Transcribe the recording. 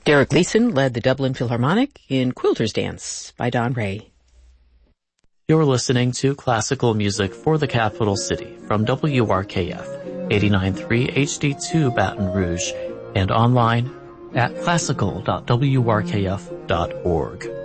Derek Leeson led the Dublin Philharmonic in Quilter's Dance by Don Ray. You're listening to classical music for the capital city from WRKF 89.3 HD2 Baton Rouge and online at classical.wrkf.org.